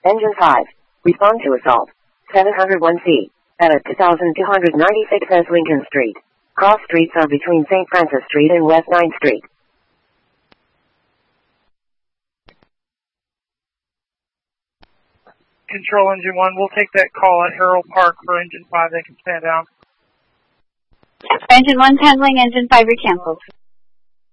Engine 5. Respond to assault. 701C. At 2296 S. Lincoln Street. Cross streets are between St. Francis Street and West 9th Street. Control Engine 1, we'll take that call at Harold Park for Engine 5. They can stand down. Engine 1's handling, Engine 5 recanceled.